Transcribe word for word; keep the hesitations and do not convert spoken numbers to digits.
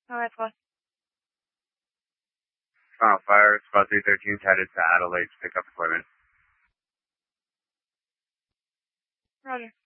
Alright, boss. Final fire, spot three thirteen headed to Adelaide to pick up equipment. Roger.